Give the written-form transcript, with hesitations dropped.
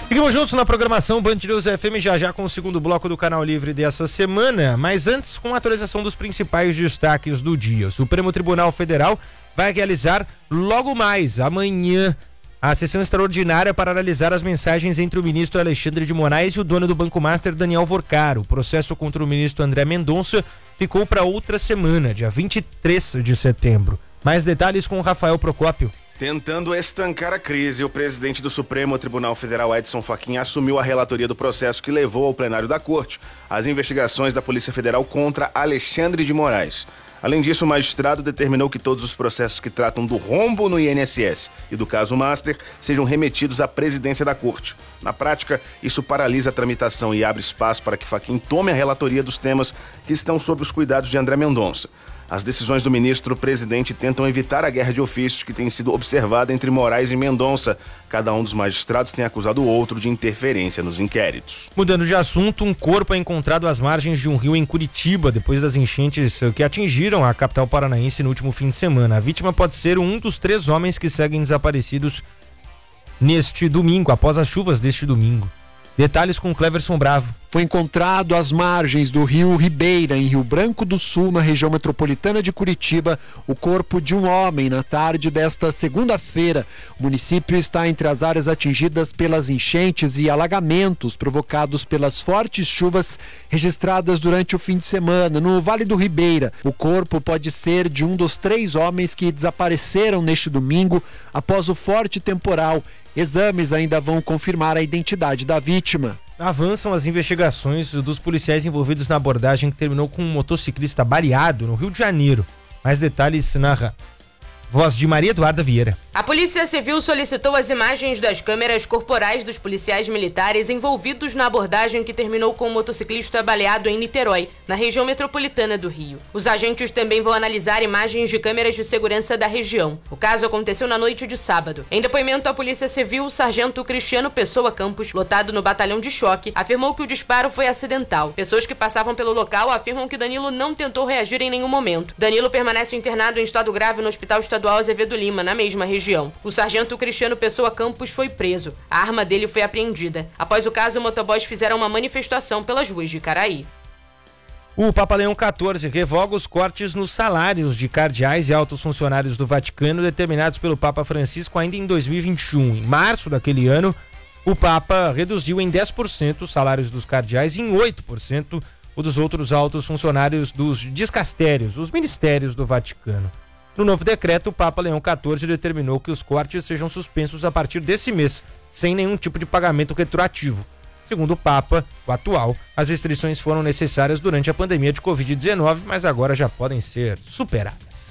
Seguimos juntos na programação Band News FM, já com o segundo bloco do Canal Livre dessa semana, mas antes com a atualização dos principais destaques do dia. O Supremo Tribunal Federal vai realizar logo mais, amanhã, a sessão extraordinária para analisar as mensagens entre o ministro Alexandre de Moraes e o dono do Banco Master, Daniel Vorcaro. O processo contra o ministro André Mendonça ficou para outra semana, dia 23 de setembro. Mais detalhes com o Rafael Procópio. Tentando estancar a crise, o presidente do Supremo Tribunal Federal, Edson Fachin, assumiu a relatoria do processo que levou ao plenário da Corte as investigações da Polícia Federal contra Alexandre de Moraes. Além disso, o magistrado determinou que todos os processos que tratam do rombo no INSS e do caso Master sejam remetidos à presidência da Corte. Na prática, isso paralisa a tramitação e abre espaço para que Fachin tome a relatoria dos temas que estão sob os cuidados de André Mendonça. As decisões do ministro-presidente tentam evitar a guerra de ofícios que tem sido observada entre Moraes e Mendonça. Cada um dos magistrados tem acusado o outro de interferência nos inquéritos. Mudando de assunto, um corpo é encontrado às margens de um rio em Curitiba, depois das enchentes que atingiram a capital paranaense no último fim de semana. A vítima pode ser um dos 3 homens que seguem desaparecidos neste domingo, após as chuvas deste domingo. Detalhes com Cleverson Bravo. Foi encontrado às margens do rio Ribeira, em Rio Branco do Sul, na região metropolitana de Curitiba, o corpo de um homem na tarde desta segunda-feira. O município está entre as áreas atingidas pelas enchentes e alagamentos provocados pelas fortes chuvas registradas durante o fim de semana no Vale do Ribeira. O corpo pode ser de um dos 3 homens que desapareceram neste domingo após o forte temporal. Exames ainda vão confirmar a identidade da vítima. Avançam as investigações dos policiais envolvidos na abordagem que terminou com um motociclista baleado no Rio de Janeiro. Mais detalhes na voz de Maria Eduarda Vieira. A Polícia Civil solicitou as imagens das câmeras corporais dos policiais militares envolvidos na abordagem que terminou com um motociclista baleado em Niterói, na região metropolitana do Rio. Os agentes também vão analisar imagens de câmeras de segurança da região. O caso aconteceu na noite de sábado. Em depoimento à Polícia Civil, o sargento Cristiano Pessoa Campos, lotado no batalhão de choque, afirmou que o disparo foi acidental. Pessoas que passavam pelo local afirmam que Danilo não tentou reagir em nenhum momento. Danilo permanece internado em estado grave no Hospital Estadual Azevedo Lima, na mesma região. O sargento Cristiano Pessoa Campos foi preso. A arma dele foi apreendida. Após o caso, motoboys fizeram uma manifestação pelas ruas de Caraí. O Papa Leão XIV revoga os cortes nos salários de cardeais e altos funcionários do Vaticano determinados pelo Papa Francisco ainda em 2021. Em março daquele ano, o Papa reduziu em 10% os salários dos cardeais e em 8% o dos outros altos funcionários dos dicastérios, os ministérios do Vaticano. No novo decreto, o Papa Leão XIV determinou que os cortes sejam suspensos a partir desse mês, sem nenhum tipo de pagamento retroativo. Segundo o Papa, o atual, as restrições foram necessárias durante a pandemia de Covid-19, mas agora já podem ser superadas.